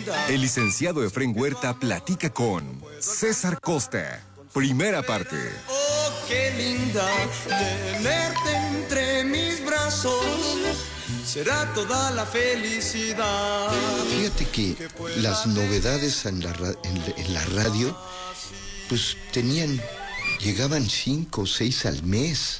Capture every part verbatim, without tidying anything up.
El licenciado Efrén Huerta platica con César Costa. Primera parte. Oh, qué linda tenerte entre mis brazos. Será toda la felicidad. Fíjate que las novedades en la, en, en la radio, pues tenían, llegaban cinco o seis al mes.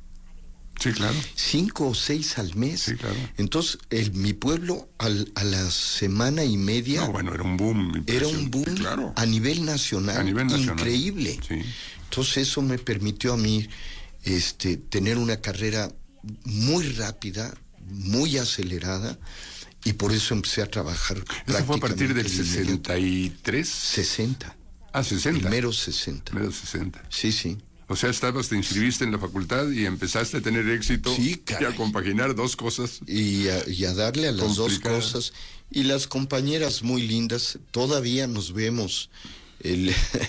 Sí, claro. Cinco o seis al mes. Sí, claro. Entonces, el, mi pueblo al, a la semana y media... No, bueno, era un boom. Era un boom, sí, claro, a nivel nacional. A nivel nacional. Increíble. Sí. Entonces, eso me permitió a mí este, tener una carrera muy rápida, muy acelerada, y por eso empecé a trabajar. ¿Eso fue a partir del sesenta y tres? sesenta. Ah, sesenta. Primero sesenta. Primero sesenta. Sí, sí. O sea, estabas, te inscribiste en la facultad y empezaste a tener éxito. Sí, y a compaginar dos cosas. Y a, y a darle a las dos cosas. Y las compañeras muy lindas, todavía nos vemos el,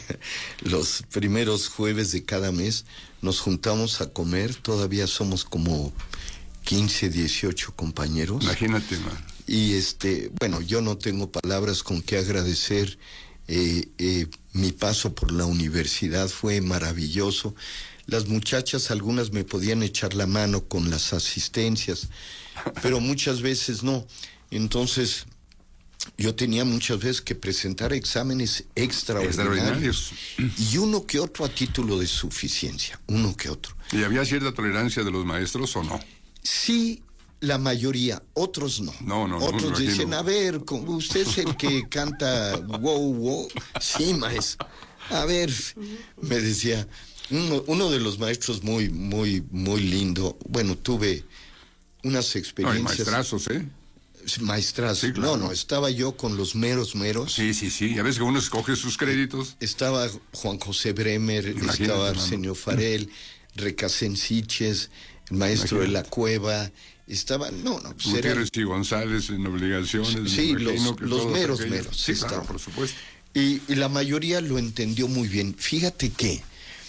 los primeros jueves de cada mes, nos juntamos a comer, todavía somos como quince, dieciocho compañeros. Imagínate, man. Y este, bueno, yo no tengo palabras con que agradecer. Eh, eh, mi paso por la universidad fue maravilloso. Las muchachas, algunas me podían echar la mano con las asistencias, pero muchas veces no. Entonces, yo tenía muchas veces que presentar exámenes extraordinarios, extraordinarios. Y uno que otro a título de suficiencia, uno que otro. ¿Y había cierta tolerancia de los maestros o no? Sí, la mayoría, otros no. No, no, otros no, dicen, a ver, usted es el que canta wow, wow. Sí, maestro. A ver, me decía, uno, uno de los maestros muy, muy, muy lindo. Bueno, tuve unas experiencias. No, maestrazos, ¿eh? Maestrazos. Sí, claro. No, no, estaba yo con los meros, meros. Sí, sí, sí. Ya ves que uno escoge sus créditos. Estaba Juan José Bremer, imagínate, estaba Arsenio Farel, Recasensiches, el maestro Imagínate. de la Cueva. Estaba, no, no. Pues Gutiérrez y González en obligaciones. Sí, los, los meros, aquellos. meros. Sí, claro, por supuesto. Y, y la mayoría lo entendió muy bien. Fíjate que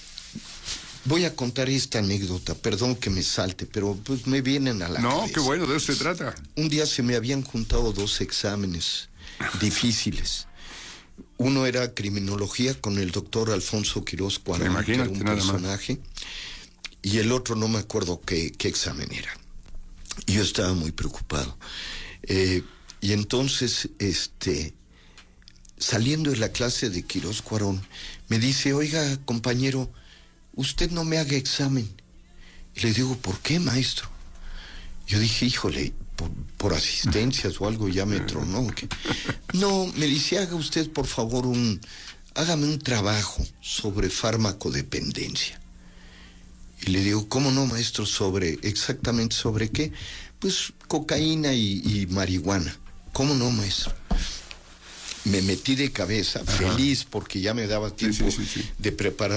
voy a contar esta anécdota, perdón que me salte, pero pues me vienen a la no, cabeza. No, qué bueno, de eso se trata. Un día se me habían juntado dos exámenes difíciles. Uno era criminología con el doctor Alfonso Quirós Cuarón, que era un personaje, y el otro no me acuerdo qué, qué examen era. Y yo estaba muy preocupado. Eh, y entonces, este, saliendo de la clase de Quirós Cuarón, me dice, oiga, compañero, usted no me haga examen. Y le digo, ¿por qué, maestro? Yo dije, híjole, por, por asistencias o algo ya me tronó. ¿Qué? No, me dice, haga usted, por favor, un, hágame un trabajo sobre farmacodependencia. Y le digo, ¿cómo no, maestro? ¿Sobre, exactamente sobre qué? Pues cocaína y, y marihuana. ¿Cómo no, maestro? Me metí de cabeza, Ajá. feliz, porque ya me daba tiempo sí, sí, sí, sí. de preparar